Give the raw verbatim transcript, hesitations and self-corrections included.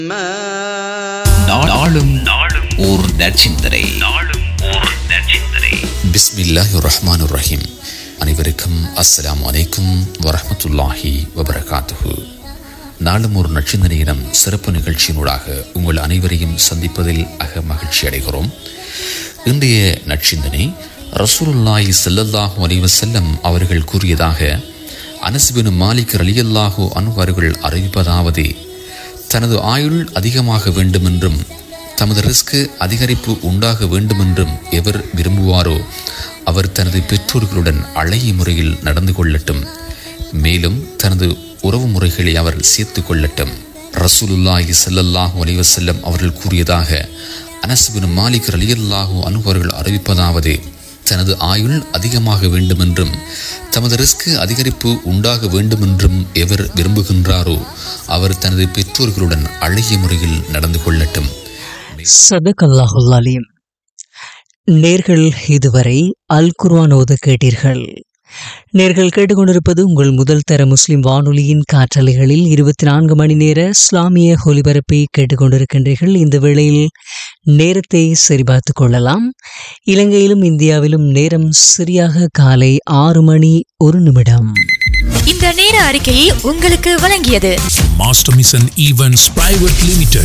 நாளும் நாளும் ஓர் நற்சிந்தனை நாளும் ஓர் நற்சிந்தனை. பிஸ்மில்லாஹிர் ரஹ்மானிர் ரஹீம். அனைவருக்கும் அஸ்ஸலாமு அலைக்கும் வரஹ்மத்துல்லாஹி வபரகாத்துஹு. நாளும் ஒரு நற்சிந்தனையிடம் சிறப்பு நிகழ்ச்சியினூடாக உங்கள் அனைவரையும் சந்திப்பதில் அக மகிழ்ச்சி அடைகிறோம். இன்றைய நற்சிந்தனை ரசூலுல்லாஹி ஸல்லல்லாஹு அலைஹி வஸல்லம் அவர்கள் கூறியதாக அனஸ் பின் மாலிக் ரலியல்லாஹு அன்ஹு அவர்கள் அறிவிப்பதாவது: தனது ஆயுள் அதிகமாக வேண்டுமென்றும் தமது ரிஸ்க் அதிகரிப்பு உண்டாக வேண்டுமென்றும் எவர் விரும்புவாரோ அவர் தனது பெற்றோர்களுடன் அழகிய முறையில் நடந்து கொள்ளட்டும், மேலும் தனது உறவு முறைகளை அவர் சேர்த்து கொள்ளட்டும். ரசூலுல்லாஹி ஸல்லல்லாஹு அலைஹி வஸல்லம் அவர்கள் கூறியதாக அனஸ் பின் மாலிக் ரலியல்லாஹு அன்ஹு அவர்கள் அறிவிப்பதாவது: தனது ஆயுள் அதிகமாக வேண்டுமென்றும் தமது ரிஸ்க் அதிகரிப்பு உண்டாக வேண்டுமென்றும் எவர் விரும்புகின்றாரோ அவர் தனது பெற்றோர்களுடன் அழகிய முறையில் நடந்து கொள்ளட்டும். சதகல்லாஹுல் அலீம். நேர்கள் இதுவரை அல் குர்ஆன் ஓத கேட்டீர்கள். நேர்கள் கேட்டுக்கொண்டிருப்பது உங்கள் முதல் தர முஸ்லிம் வானொலியின் காற்றலைகளில் இருபத்தி நான்கு மணி நேர இஸ்லாமிய ஒலிபரப்பை கேட்டுக்கொண்டிருக்கின்றீர்கள். இந்த வேளையில் நேரத்தை சரிபார்த்து கொள்ளலாம். இலங்கையிலும் இந்தியாவிலும் நேரம் சரியாக காலை ஆறு மணி ஒரு நிமிடம். இந்த நேர அறிக்கையை உங்களுக்கு வழங்கியது master mission events private limited.